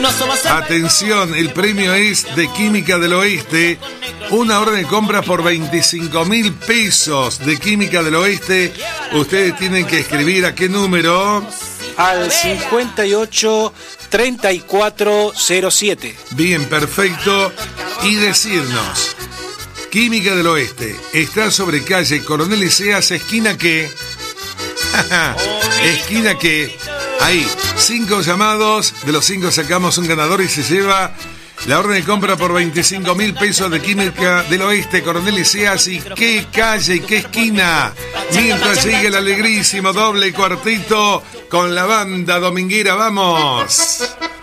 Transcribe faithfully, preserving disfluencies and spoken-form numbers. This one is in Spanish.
Atención, el premio es de Química del Oeste. Una orden de compra por veinticinco mil pesos de Química del Oeste. Ustedes tienen que escribir a qué número. Al cincuenta y ocho treinta y cuatro cero siete. Bien, perfecto. Y decirnos, Química del Oeste está sobre calle Coronel Iseas, esquina que... esquina que... Ahí, cinco llamados, de los cinco sacamos un ganador y se lleva la orden de compra por veinticinco mil pesos de Química del Oeste, Coronel Iseas. ¿Y qué calle y qué esquina? Mientras llegue el alegrísimo doble cuartito con la banda dominguera, ¡vamos!